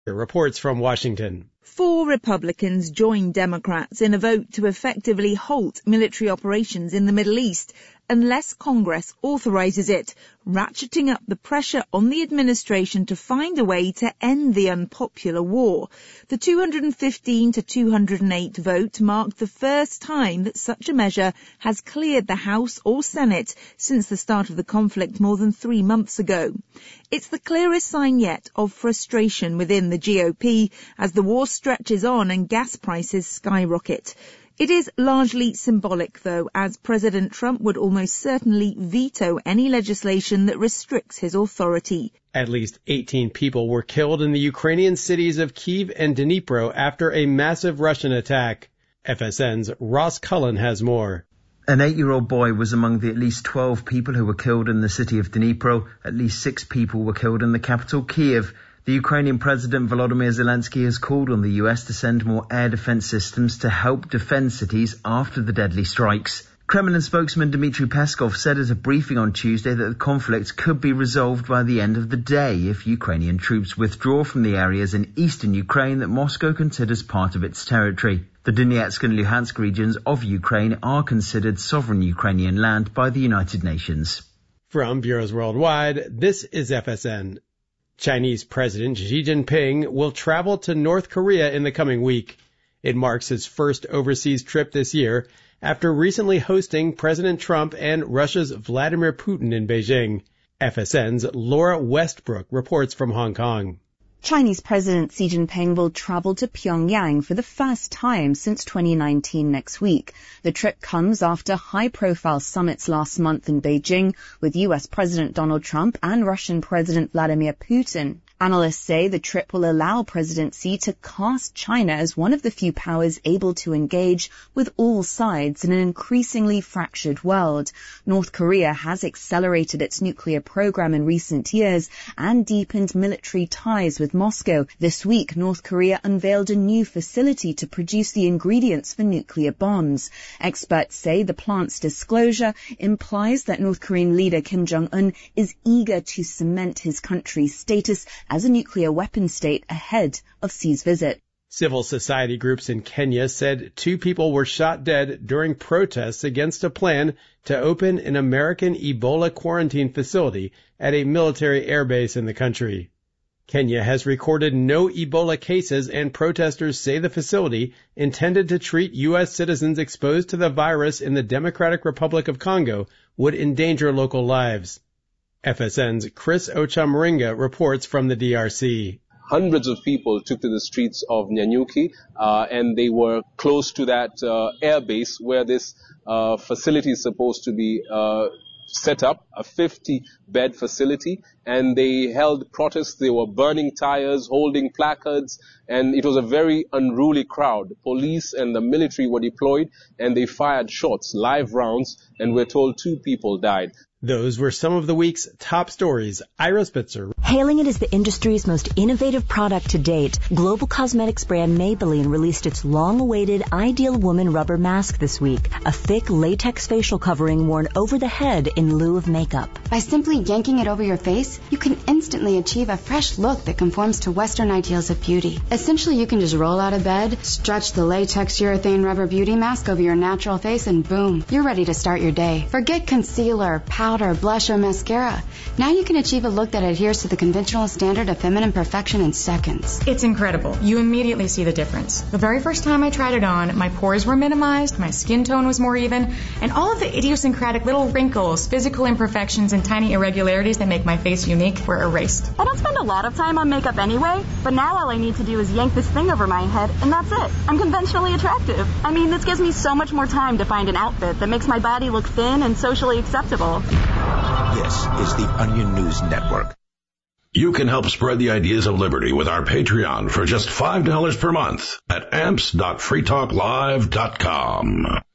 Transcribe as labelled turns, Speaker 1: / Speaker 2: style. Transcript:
Speaker 1: Reports from Washington.
Speaker 2: 4 Republicans joined Democrats in a vote to effectively halt military operations in the Middle East unless Congress authorizes it, ratcheting up the pressure on the administration to find a way to end the unpopular war. The 215 to 208 vote marked the first time that such a measure has cleared the House or Senate since the start of the conflict more than 3 months ago. It's the clearest sign yet of frustration within the GOP as the war stretches on and gas prices skyrocket. It is largely symbolic, though, as President Trump would almost certainly veto any legislation that restricts his authority.
Speaker 1: At least 18 people were killed in the Ukrainian cities of Kyiv and Dnipro after a massive Russian attack. FSN's Ross Cullen has more.
Speaker 3: An 8-year-old boy was among the at least 12 people who were killed in the city of Dnipro. At least 6 people were killed in the capital, Kyiv. The Ukrainian President Volodymyr Zelensky has called on the US to send more air defense systems to help defend cities after the deadly strikes. Kremlin spokesman Dmitry Peskov said at a briefing on Tuesday that the conflict could be resolved by the end of the day if Ukrainian troops withdraw from the areas in eastern Ukraine that Moscow considers part of its territory. The Donetsk and Luhansk regions of Ukraine are considered sovereign Ukrainian land by the United Nations.
Speaker 1: From Bureaus Worldwide, this is FSN. Chinese President Xi Jinping will travel to North Korea in the coming week. It marks his first overseas trip this year after recently hosting President Trump and Russia's Vladimir Putin in Beijing. FSN's Laura Westbrook reports from Hong Kong.
Speaker 4: Chinese President Xi Jinping will travel to Pyongyang for the first time since 2019 next week. The trip comes after high-profile summits last month in Beijing with US President Donald Trump and Russian President Vladimir Putin. Analysts say the trip will allow President Xi to cast China as one of the few powers able to engage with all sides in an increasingly fractured world. North Korea has accelerated its nuclear program in recent years and deepened military ties with Moscow. This week, North Korea unveiled a new facility to produce the ingredients for nuclear bombs. Experts say the plant's disclosure implies that North Korean leader Kim Jong-un is eager to cement his country's status as a nuclear weapon state ahead of Xi's visit.
Speaker 1: Civil society groups in Kenya said 2 people were shot dead during protests against a plan to open an American Ebola quarantine facility at a military airbase in the country. Kenya has recorded no Ebola cases, and protesters say the facility, intended to treat U.S. citizens exposed to the virus in the Democratic Republic of Congo, would endanger local lives. FSN's Chris Ochamaringa reports from the DRC.
Speaker 5: Hundreds of people took to the streets of Nyanyuki, and they were close to that airbase where this facility is supposed to be set up, a 50-bed facility, and they held protests. They were burning tires, holding placards, and it was a very unruly crowd. Police and the military were deployed, and they fired shots, live rounds, and we're told 2 people died.
Speaker 1: Those were some of the week's top stories. Ira Spitzer.
Speaker 6: Hailing it as the industry's most innovative product to date, global cosmetics brand Maybelline released its long-awaited Ideal Woman Rubber Mask this week, a thick latex facial covering worn over the head in lieu of makeup.
Speaker 7: By simply yanking it over your face, you can instantly achieve a fresh look that conforms to Western ideals of beauty. Essentially, you can just roll out of bed, stretch the latex urethane rubber beauty mask over your natural face, and boom, you're ready to start your day. Forget concealer, powder, blush, or mascara. Now you can achieve a look that adheres to the conventional standard of feminine perfection in seconds.
Speaker 8: It's incredible. You immediately see the difference. The very first time I tried it on, my pores were minimized, my skin tone was more even, and all of the idiosyncratic little wrinkles, physical imperfections, and tiny irregularities that make my face unique were erased.
Speaker 9: I don't spend a lot of time on makeup anyway, but now all I need to do is yank this thing over my head, and that's it. I'm conventionally attractive. I mean, this gives me so much more time to find an outfit that makes my body look thin and socially acceptable.
Speaker 10: This is the Onion News Network.
Speaker 11: You can help spread the ideas of liberty with our Patreon for just $5 per month at amps.freetalklive.com.